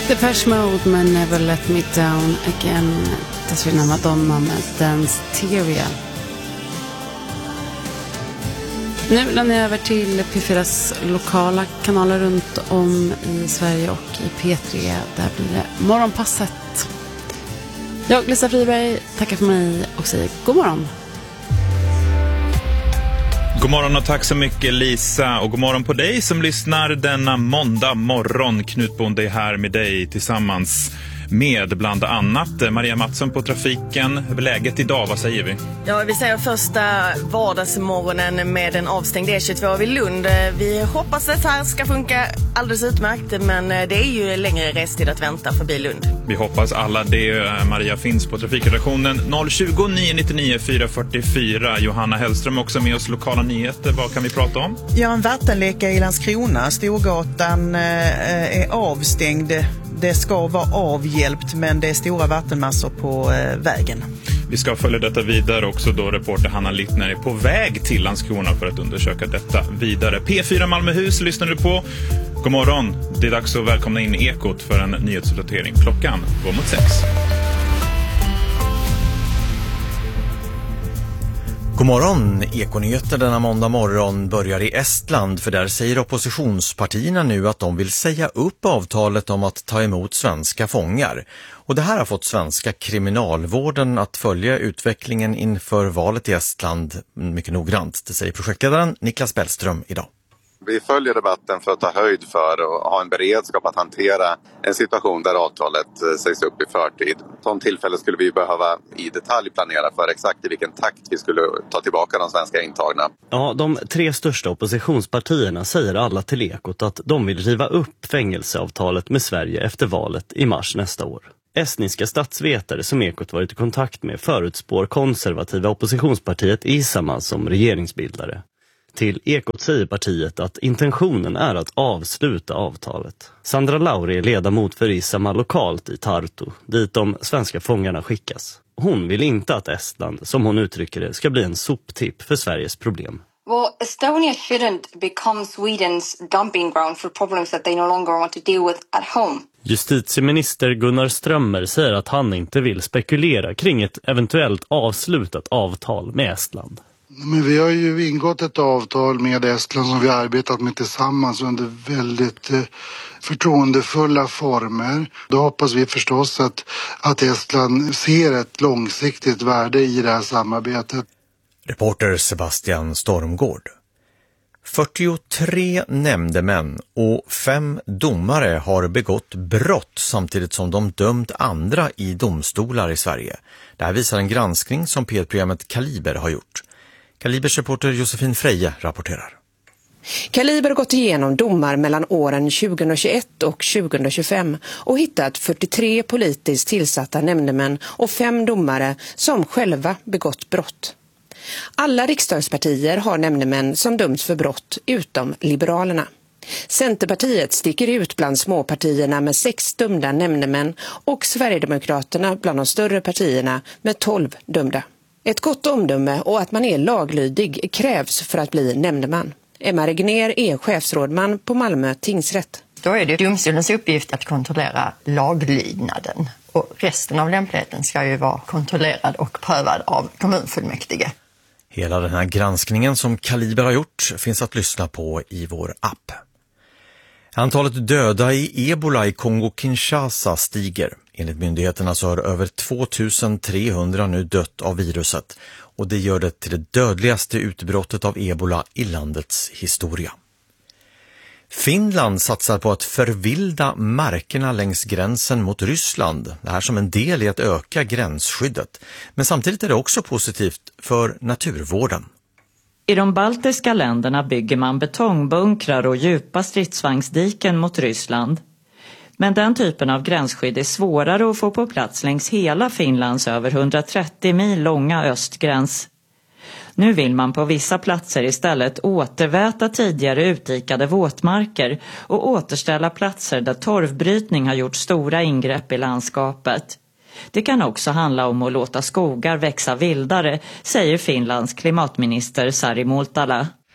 Depeche Mode med Never Let Me Down Again. Dessförinnan Madonna med Dance Teria. Nu lämnar jag över till P4s lokala kanaler runt om i Sverige och i P3. Där blir det Morgonpasset. Jag, Lisa Friberg, tackar för mig och säger god morgon. God morgon och tack så mycket Lisa, och god morgon på dig som lyssnar denna måndag morgon. Knut Bonde är här med dig tillsammans med bland annat Maria Mattsson på trafiken. Läget idag, vad säger vi? Ja, vi säger första vardagsmorgonen med en avstängd E22 vid Lund. Vi hoppas att det här ska funka alldeles utmärkt, men det är ju längre restid att vänta förbi Lund. Vi hoppas alla det. Maria finns på trafikredaktionen 020 999 444. Johanna Hellström också med oss, lokala nyheter. Vad kan vi prata om? Ja, en vattenläcka i Landskrona. Storgatan är avstängd. Det ska vara avhjälpt, men det är stora vattenmassor på vägen. Vi ska följa detta vidare också då reporter Hanna Littner är på väg till Landskrona för att undersöka detta vidare. P4 Malmöhus lyssnar du på. God morgon, det är dags att välkomna in Ekot för en nyhetsuppdatering. Klockan går mot 6. God morgon, Ekonyheter denna måndag morgon börjar i Estland, för där säger oppositionspartierna nu att de vill säga upp avtalet om att ta emot svenska fångar. Och det här har fått svenska kriminalvården att följa utvecklingen inför valet i Estland mycket noggrant. Det säger projektledaren Niklas Bellström idag. Vi följer debatten för att ta höjd för och ha en beredskap att hantera en situation där avtalet sägs upp i förtid. Sån tillfälle skulle vi behöva i detalj planera för exakt i vilken takt vi skulle ta tillbaka de svenska intagna. Ja, de 3 största oppositionspartierna säger alla till Ekot att de vill riva upp fängelseavtalet med Sverige efter valet i mars nästa år. Estniska statsvetare som Ekot varit i kontakt med förutspår konservativa oppositionspartiet Isama som regeringsbildare. Till Ekot säger partiet att intentionen är att avsluta avtalet. Sandra Lauri är ledamot för Isama lokalt i Tartu, dit de svenska fångarna skickas. Hon vill inte att Estland, som hon uttrycker det, ska bli en soptipp för Sveriges problem. Well, Estonia shouldn't become Sweden's dumping ground for problems that they no longer want to deal with at home. Justitieminister Gunnar Strömmer säger att han inte vill spekulera kring ett eventuellt avslutat avtal med Estland. Men vi har ju ingått ett avtal med Estland som vi har arbetat med tillsammans under väldigt förtroendefulla former. Då hoppas vi förstås att Estland ser ett långsiktigt värde i det här samarbetet. Reporter Sebastian Stormgård. 43 nämndemän och 5 domare har begått brott samtidigt som de dömt andra i domstolar i Sverige. Det här visar en granskning som P1-programmet Kaliber har gjort. Kalibers reporter Josefin Freje rapporterar. Kaliber har gått igenom domar mellan åren 2021 och 2025 och hittat 43 politiskt tillsatta nämndemän och 5 domare som själva begått brott. Alla riksdagspartier har nämndemän som döms för brott utom Liberalerna. Centerpartiet sticker ut bland småpartierna med 6 dömda nämndemän och Sverigedemokraterna bland de större partierna med 12 dömda. Ett gott omdöme och att man är laglydig krävs för att bli nämndeman. Emma Regner är chefsrådman på Malmö tingsrätt. Då är det domstolens uppgift att kontrollera laglydnaden. Och resten av lämpligheten ska ju vara kontrollerad och prövad av kommunfullmäktige. Hela den här granskningen som Kaliber har gjort finns att lyssna på i vår app. Antalet döda i Ebola i Kongo-Kinshasa stiger. Enligt myndigheterna så har över 2300 nu dött av viruset, och det gör det till det dödligaste utbrottet av Ebola i landets historia. Finland satsar på att förvilda markerna längs gränsen mot Ryssland. Det här som en del i att öka gränsskyddet. Men samtidigt är det också positivt för naturvården. I de baltiska länderna bygger man betongbunkrar och djupa stridsvagnsdiken mot Ryssland. Men den typen av gränsskydd är svårare att få på plats längs hela Finlands över 130 mil långa östgräns. Nu vill man på vissa platser istället återväta tidigare utdikade våtmarker och återställa platser där torvbrytning har gjort stora ingrepp i landskapet. Det kan också handla om att låta skogar växa vildare, säger Finlands klimatminister Sari Multala.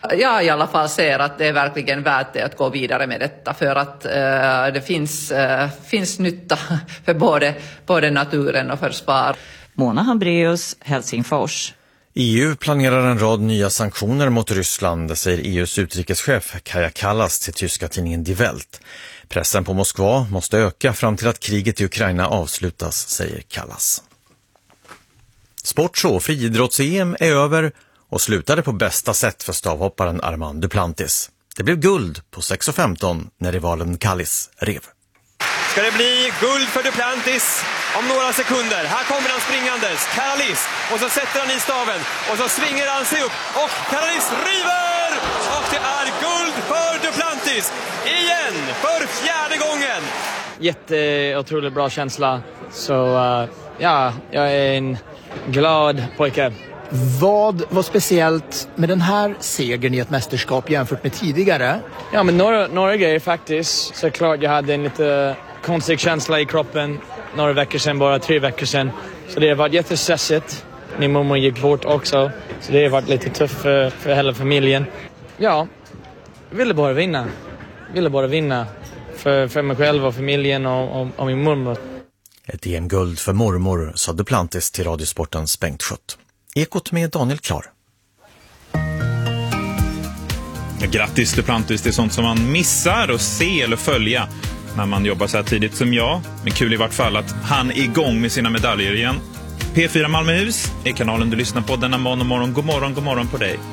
Jag i alla fall ser att det är verkligen värt det att gå vidare med detta för att det finns nytta för både naturen och försvar. Mona Hambraeus, Helsingfors. EU planerar en rad nya sanktioner mot Ryssland, säger EUs utrikeschef Kaja Kallas till tyska tidningen Die Welt. Pressen på Moskva måste öka fram till att kriget i Ukraina avslutas, säger Kallas. Sports- och friidrotts-EM är över och slutade på bästa sätt för stavhopparen Armand Duplantis. Det blev guld på 6,15 när rivalen Kallis rev. Ska det bli guld för Duplantis om några sekunder? Här kommer han springandes, Kallis, och så sätter han i staven och så svingar han sig upp och Kallis river! Och det är guld för Duplantis igen för 4:e gången. Jätteotroligt bra känsla, så ja, jag är en glad pojke. Vad var speciellt med den här segern i ett mästerskap jämfört med tidigare? Ja, men några grejer faktiskt. Såklart jag hade en lite konstig känsla i kroppen några veckor sedan, bara 3 veckor sedan. Så det har varit jättestressigt. Min mamma gick bort också. Så det har varit lite tufft för hela familjen. Ja, jag ville bara vinna. För mig själv och familjen och min mormor. Ett EM-guld för mormor, sa Duplantis till Radiosportens Bengt Schött. Ekot med Daniel Klar. Grattis Duplantis, det är sånt som man missar att se eller följa när man jobbar så här tidigt som jag. Men kul i vart fall att han är igång med sina medaljer igen. P4 Malmöhus är kanalen du lyssnar på denna morgon. God morgon på dig.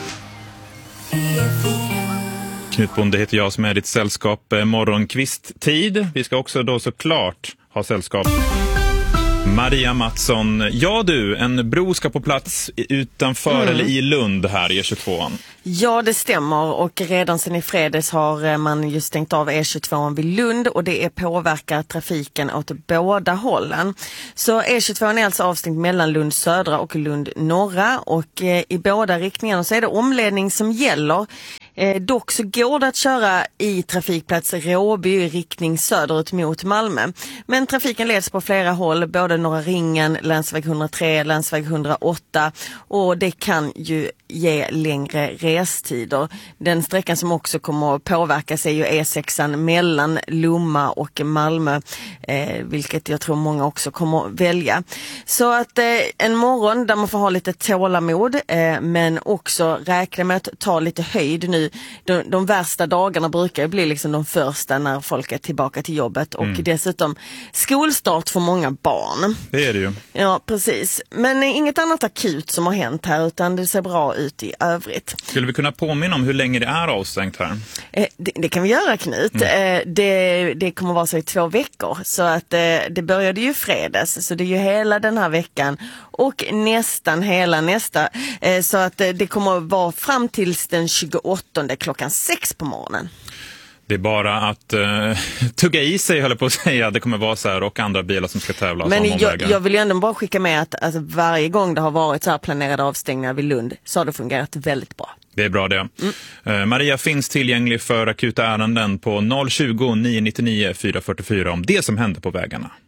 Knut Bonde heter jag som är ditt sällskap morgonkvisttid. Vi ska också då såklart ha sällskap Maria Mattsson. Ja du, en bro ska på plats utanför eller i Lund här i E22. Ja, det stämmer, och redan sedan i fredags har man ju stängt av E22 vid Lund och det påverkar trafiken åt båda hållen. Så E22 är alltså avstängt mellan Lund södra och Lund norra, och i båda riktningarna så är det omledning som gäller. Dock så går det att köra i trafikplats Råby i riktning söderut mot Malmö. Men trafiken leds på flera håll, både Norra Ringen, länsväg 103, länsväg 108, och det kan ju ge längre restider. Den sträckan som också kommer att påverkas är ju E6 mellan Lomma och Malmö, vilket jag tror många också kommer att välja. Så att en morgon där man får ha lite tålamod, men också räkna med att ta lite höjd nu. De värsta dagarna brukar ju bli liksom de första när folk är tillbaka till jobbet, och dessutom skolstart för många barn. Det är det ju. Ja, precis. Men inget annat akut som har hänt här, utan det ser bra ut i övrigt. Skulle vi kunna påminna om hur länge det är avstängt här? Det kan vi göra, Knut. Det kommer vara så i 2 veckor. Så att det började ju fredags. Så det är ju hela den här veckan och nästan hela nästa. Så att det kommer att vara fram tills den 28 klockan 6 på morgonen. Det är bara att tugga i sig, höll på att säga. Det kommer vara så här, och andra bilar som ska tävla. Men jag vill ju ändå bara skicka med att alltså, varje gång det har varit så här planerade avstängningar vid Lund så har det fungerat väldigt bra. Det är bra det. Maria finns tillgänglig för akuta ärenden på 020 999 444 om det som händer på vägarna.